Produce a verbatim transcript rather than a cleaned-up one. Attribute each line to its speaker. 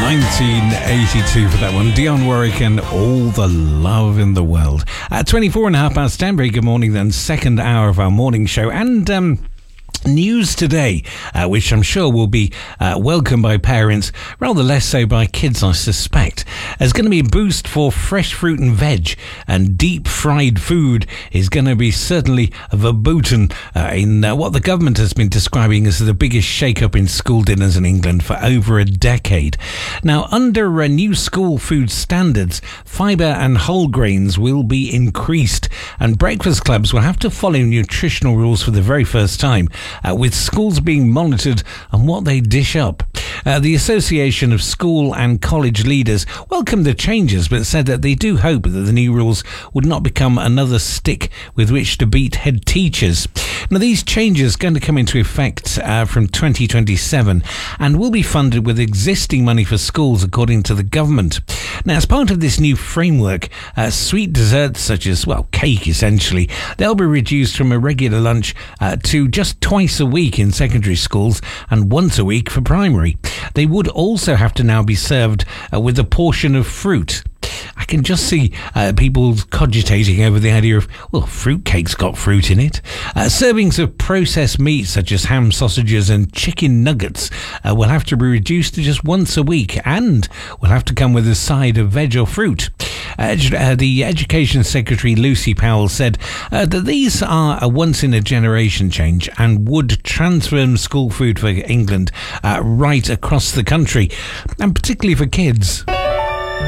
Speaker 1: nineteen eighty-two for that one. Dionne Warwick and All the Love in the World. At twenty-four and a half past ten, very good morning then. Second hour of our morning show. And, um... news today, uh, which I'm sure will be uh, welcomed by parents, rather less so by kids, I suspect. There's going to be a boost for fresh fruit and veg, and deep fried food is going to be certainly verboten uh, in uh, what the government has been describing as the biggest shake-up in school dinners in England for over a decade. Now, under uh, new school food standards, fibre and whole grains will be increased, and breakfast clubs will have to follow nutritional rules for the very first time, Uh, with schools being monitored on what they dish up. Uh, the Association of School and College Leaders welcomed the changes, but said that they do hope that the new rules would not become another stick with which to beat head teachers. Now, these changes are going to come into effect uh, from twenty twenty-seven and will be funded with existing money for schools, according to the government. Now, as part of this new framework, uh, sweet desserts such as, well, cake essentially, they'll be reduced from a regular lunch uh, to just twice a week in secondary schools and once a week for primary. They would also have to now be served uh, with a portion of fruit. I can just see uh, people cogitating over the idea of, well, fruitcake's got fruit in it. Uh, servings of processed meat such as ham, sausages and chicken nuggets uh, will have to be reduced to just once a week and will have to come with a side of veg or fruit. Uh, uh, the Education Secretary Lucy Powell said uh, that these are a once-in-a-generation change and would transform school food for England uh, right across the country, and particularly for kids.